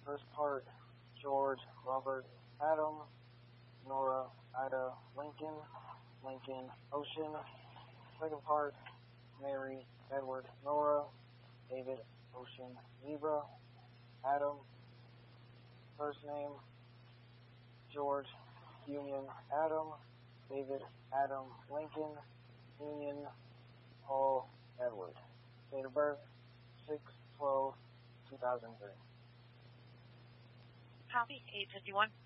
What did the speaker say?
First part, George, Robert, Adam, Nora, Ida, Lincoln, Lincoln, Ocean. Second part, Mary, Edward, Nora, David, Ocean, Zebra, Adam. First name, George, Union, Adam, David, Adam, Lincoln, Union, Paul, Edward. Date of birth, 6/12/2003. Copy, 851.